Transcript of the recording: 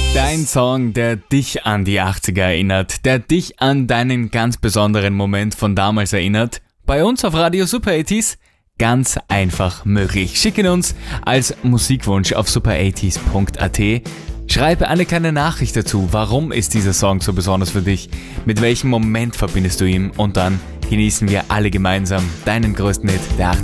Dein Song, der dich an die 80er erinnert, der dich an deinen ganz besonderen Moment von damals erinnert. Bei uns auf Radio Super 80s ganz einfach möglich. Schick ihn uns als Musikwunsch auf super80s.at. Schreibe eine kleine Nachricht dazu. Warum ist dieser Song so besonders für dich? Mit welchem Moment verbindest du ihn? Und dann genießen wir alle gemeinsam deinen größten Hit der